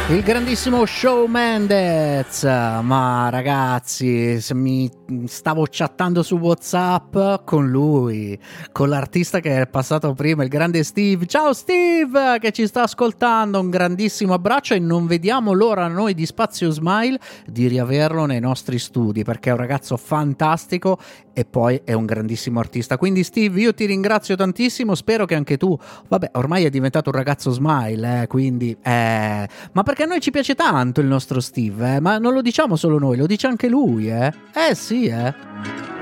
Il grandissimo Shawn Mendes. Ma ragazzi, se mi stavo chattando su WhatsApp con lui, con l'artista che è passato prima, il grande Steve. Ciao Steve, che ci sta ascoltando, un grandissimo abbraccio e non vediamo l'ora noi di Spazio Smile di riaverlo nei nostri studi, perché è un ragazzo fantastico e poi è un grandissimo artista. Quindi Steve, io ti ringrazio tantissimo, spero che anche tu, vabbè, ormai è diventato un ragazzo Smile, quindi ma perché a noi ci piace tanto il nostro Steve, ma non lo diciamo solo noi, lo dice anche lui, eh sì,